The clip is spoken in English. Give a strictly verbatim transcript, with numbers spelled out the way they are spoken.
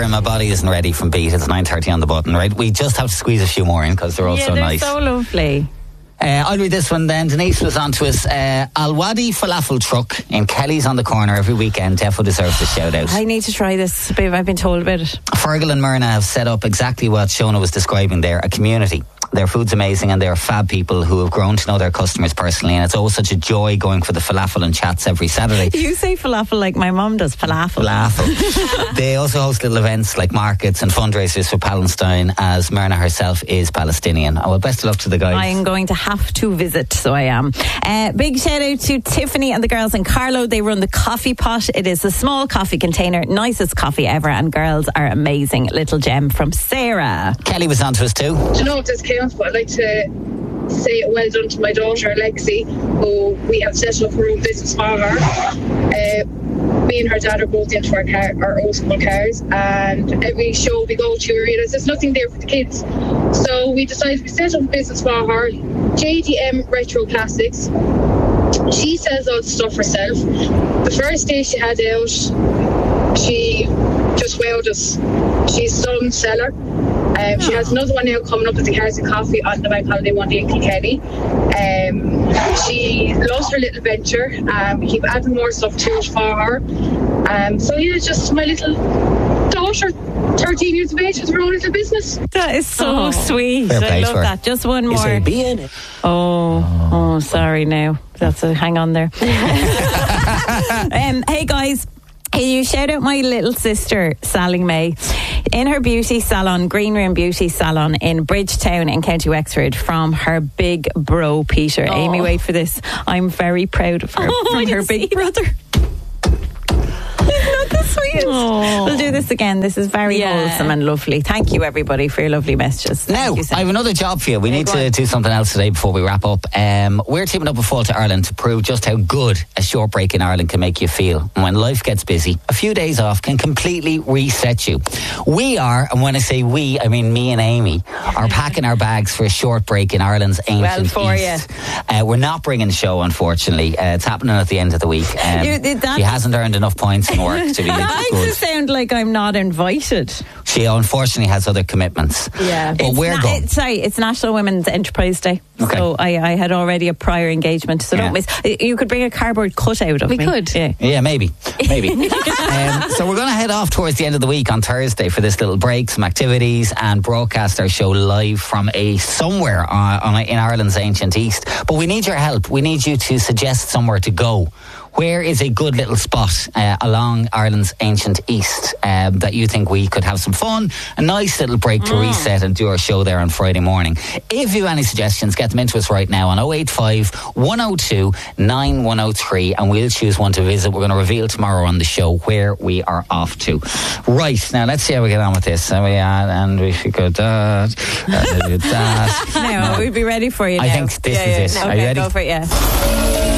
and my body isn't ready from Beat. It's nine thirty on the button, right? We just have to squeeze a few more in because they're all yeah, so they're nice. so lovely. Uh, I'll read this one then. Denise was on to us. Uh, Al Wadi Falafel Truck in Kelly's on the corner every weekend. Defo deserves a shout out. I need to try this, babe. I've been told about it. Fergal and Myrna have set up exactly what Shona was describing there, a community. Their food's amazing and they're fab people who have grown to know their customers personally, and it's always such a joy going for the falafel and chats every Saturday. You say falafel like my mum does falafel. Falafel. They also host little events like markets and fundraisers for Palestine, as Myrna herself is Palestinian. Oh, well, best of luck to the guys. I'm going to have to visit, so I am. Uh, big shout out to Tiffany and the girls in Carlow. They run the Coffee Pot. It is a small coffee container, nicest coffee ever, and girls are amazing. Little gem from Sarah. Kelly was on to us too. Do you know what this chaos, but I'd like to say well done to my daughter Lexi, who we have set up her own business for her. Uh, me and her dad are both into our car, our old school cars, and every show we go to, we realise there's nothing there for the kids. So we decided to set up a business for her, J D M Retro Classics. She sells all the stuff herself. The first day she had out, she just wowed us. She's some seller. Um, she has another one now coming up with the Cars and Coffee on the bank holiday one day in Kilkenny. Um, she loves her little venture. Um, we keep adding more stuff to it for her. Um, so yeah, just my little daughter, thirteen years of age, with her own little business. That is so Oh. sweet. Fair I play love to her. that. Just one Is more. there a bee in it? Oh, oh, sorry now. That's a hang on there. um, hey guys. Can you shout out my little sister, Sally May, in her beauty salon, Green Room Beauty Salon in Bridgetown in County Wexford, from her big bro, Peter. Oh. Amy, wait for this. I'm very proud of her, Oh, I from her didn't big see brother. Isn't that the sweetest? Oh. We'll do this again. This is very Yeah. wholesome and lovely. Thank you, everybody, for your lovely messages. Thank Now, you so I have much. another job for you. We Yeah, need go to on. do something else today before we wrap up. Um, we're teaming up with Fáilte Ireland to prove just how good a short break in Ireland can make you feel. And when life gets busy, a few days off can completely reset you. We are, and when I say we, I mean me and Amy, are packing our bags for a short break in Ireland's ancient for East. Uh, we're not bringing the show, unfortunately. Uh, it's happening at the end of the week. Um, You- that- she hasn't earned enough points in work to be That makes good. it sound like I'm not invited. She unfortunately has other commitments. But It's we're na- going. it's- sorry, it's National Women's Enterprise Day. Okay. So I, I had already a prior engagement. So Yeah. don't miss. You could bring a cardboard cutout of We me. could. Yeah. Yeah, maybe. Maybe. um, so we're going to head off towards the end of the week on Thursday for this little break, some activities, and broadcast our show live from a somewhere uh, on, in Ireland's ancient East. But we need your help. We need you to suggest somewhere to go. Where is a good little spot uh, along Ireland's ancient East um, that you think we could have some fun, a nice little break to reset and do our show there on Friday morning? If you have any suggestions, get them into us right now on oh eight five, one oh two, nine one oh three, and we'll choose one to visit. We're going to reveal tomorrow on the show where we are off to. Right, now let's see how we get on with this. So we are, and we should go that, and we do that. No, we'd be ready for you I now. think this yeah, is yeah. it. Are Okay, you ready? go for it, yeah.